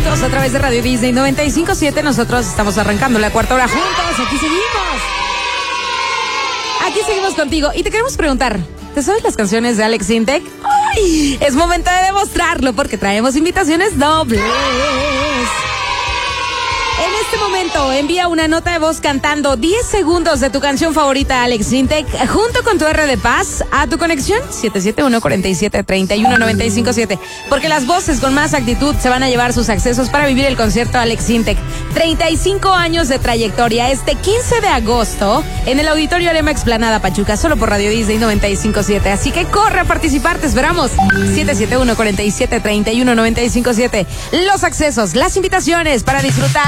minutos a través de Radio Disney 95.7. Nosotros estamos arrancando la cuarta hora juntos. Aquí seguimos contigo. Y te queremos preguntar, ¿te sabes las canciones de Alex Sintek? ¡Ay! Es momento de demostrarlo porque traemos invitaciones dobles. En este momento, envía una nota de voz cantando 10 segundos de tu canción favorita, Alex Sintek, junto con tu R de paz a tu conexión 771-47-31-957. Porque las voces con más actitud se van a llevar sus accesos para vivir el concierto Alex Sintek. 35 años de trayectoria este 15 de agosto en el Auditorio Arema Explanada Pachuca, solo por Radio Disney 95.7. Así que corre a participar, te esperamos. 771-47-31-957. Los accesos, las invitaciones para disfrutar